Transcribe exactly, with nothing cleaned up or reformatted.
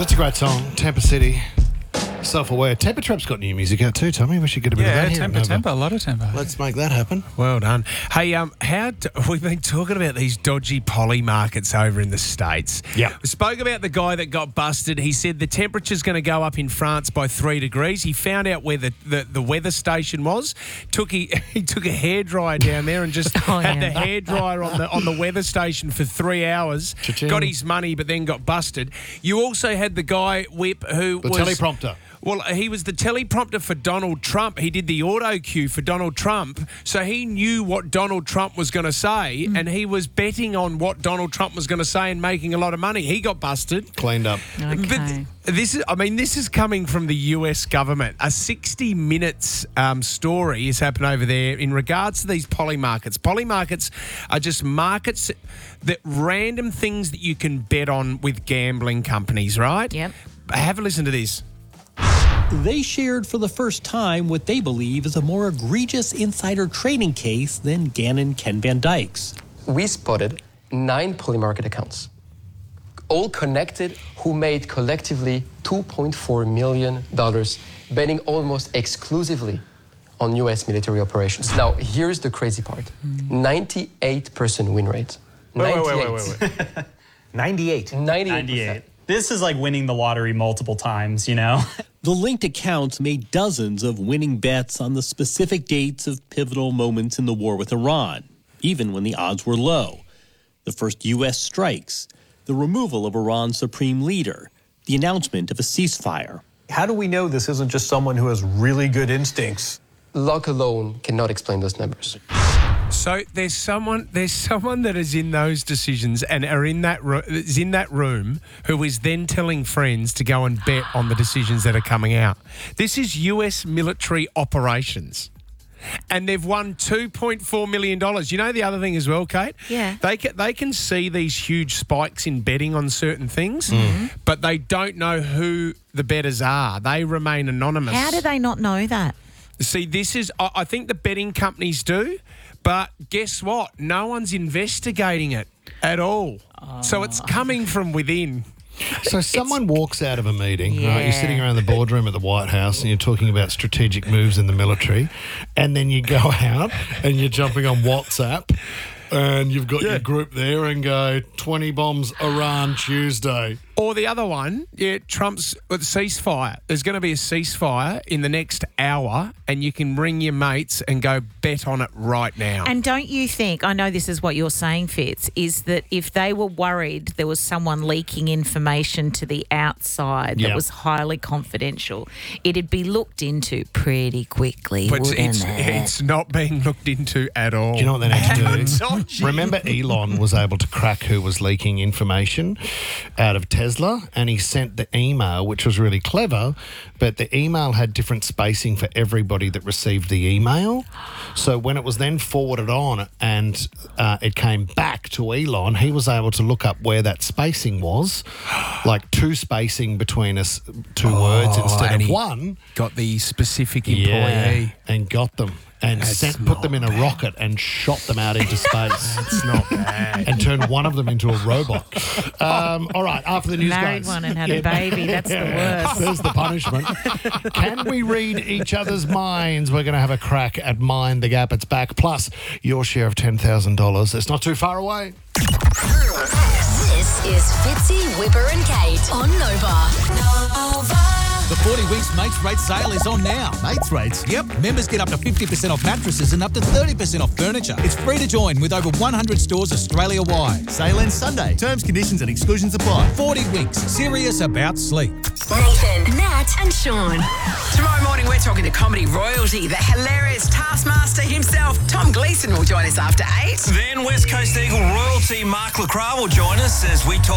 That's a great song, Tampa City. Self-aware. Temper Trap's got new music out too, Tommy. We should get a bit yeah, of that here. temper, temper, a lot of temper. Let's make that happen. Well done. Hey, um, how d- we've been talking about these dodgy poly markets over in the States. Yeah. We spoke about the guy that got busted. He said the temperature's going to go up in France by three degrees. He found out where the, the, the weather station was. Took he, he took a hairdryer down there and just Oh, had yeah. the hairdryer on the on the weather station for three hours. Cha-ching. Got his money, but then got busted. You also had the guy, Whip, who The was... teleprompter. Well, he was the teleprompter for Donald Trump. He did the auto cue for Donald Trump. So he knew what Donald Trump was going to say, Mm. and he was betting on what Donald Trump was going to say and making a lot of money. He got busted. Cleaned up. Okay. But this is, I mean, this is coming from the U S government. A sixty minutes um, story has happened over there in regards to these poly markets. Poly markets are just markets that random things that you can bet on with gambling companies, right? Yep. Have a listen to this. They shared for the first time what they believe is a more egregious insider trading case than Gannon Ken Van Dyke's. We spotted nine poly market accounts, all connected, who made collectively two point four million dollars betting almost exclusively on U S military operations. Now, here's the crazy part. ninety-eight percent win rate. Wait, wait, wait, wait, wait, wait. ninety-eight. ninety-eight. ninety-eight. This is like winning the lottery multiple times, you know? The linked accounts made dozens of winning bets on the specific dates of pivotal moments in the war with Iran, even when the odds were low. The first U S strikes, the removal of Iran's supreme leader, the announcement of a ceasefire. How do we know this isn't just someone who has really good instincts? Luck alone cannot explain those numbers. So there's someone there's someone that is in those decisions and are in that ro- is in that room who is then telling friends to go and bet on the decisions that are coming out. This is U S military operations. And they've won two point four million dollars. You know the other thing as well, Kate? Yeah. They can, they can see these huge spikes in betting on certain things, Mm-hmm. but they don't know who the bettors are. They remain anonymous. How do they not know that? See, this is, I I think the betting companies do, but guess what? No one's investigating it at all. So it's coming from within. So someone walks out of a meeting, right? Yeah. You're sitting around the boardroom at the White House and you're talking about strategic moves in the military, and then you go out and you're jumping on WhatsApp and you've got your group there and go, twenty bombs Iran Tuesday. Or the other one, yeah, Trump's uh, ceasefire. There's going to be a ceasefire in the next hour, and you can ring your mates and go bet on it right now. And don't you think, I know this is what you're saying, Fitz, is that if they were worried there was someone leaking information to the outside that Yep. was highly confidential, it'd be looked into pretty quickly, but wouldn't it's, it? it's not being looked into at all. Do you know what they need to do? Dodgy. Remember Elon was able to crack who was leaking information out of Tesla, and he sent the email, which was really clever, but the email had different spacing for everybody that received the email. So when it was then forwarded on and uh, it came back to Elon, he was able to look up where that spacing was, like two spacing between us, two words instead and of he one. Got the specific employee. Yeah, and got them. And That's sent, not put them in a rocket and shot them out into space. It's not bad. And turned one of them into a robot. Um, all right, after the news, Married guys. one and had a baby. That's the worst. There's the punishment. Can we read each other's minds? We're going to have a crack at Mind the Gap. It's back. Plus your share of ten thousand dollars. It's not too far away. This is Fitzy, Whipper and Kate on Nova. Nova. The forty weeks Mates Rates sale is on now. Mates rates. Yep, members get up to fifty percent off mattresses and up to thirty percent off furniture. It's free to join with over one hundred stores Australia-wide. Sale ends Sunday. Terms, conditions and exclusions apply. forty weeks, serious about sleep. Nathan, Nat and Sean. Tomorrow morning, we're talking to comedy royalty. The hilarious Taskmaster himself, Tom Gleeson, will join us after eight. Then West Coast Eagle royalty Mark Lacroix will join us as we talk